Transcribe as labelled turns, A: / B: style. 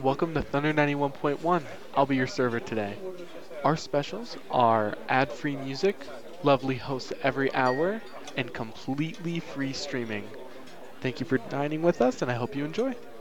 A: welcome to Thunder 91.1. I'll be your server today. Our specials are ad-free music, lovely hosts every hour, and completely free streaming. Thank you for dining with us, and I hope you enjoy.